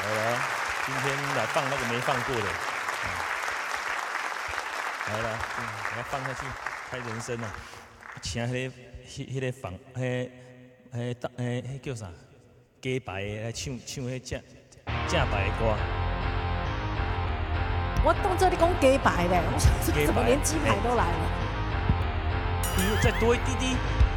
来，今天来放那个没放过的，来，来放下去，开人生啊！请迄个放，迄叫啥？假牌的来唱迄正牌的歌。 我当做你讲假牌嘞，我想说怎么连鸡排都来了？ 再多一滴滴。